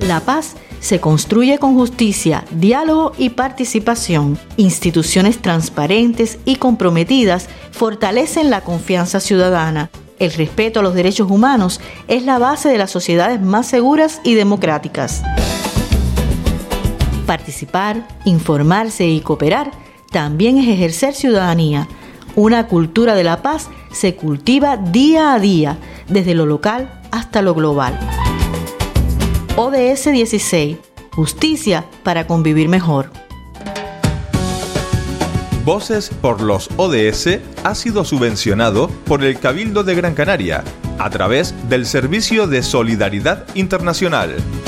La paz se construye con justicia, diálogo y participación. Instituciones transparentes y comprometidas fortalecen la confianza ciudadana. El respeto a los derechos humanos es la base de las sociedades más seguras y democráticas. Participar, informarse y cooperar también es ejercer ciudadanía. Una cultura de la paz se cultiva día a día, desde lo local hasta lo global. ODS 16. Justicia para convivir mejor. Voces por los ODS ha sido subvencionado por el Cabildo de Gran Canaria a través del Servicio de Solidaridad Internacional.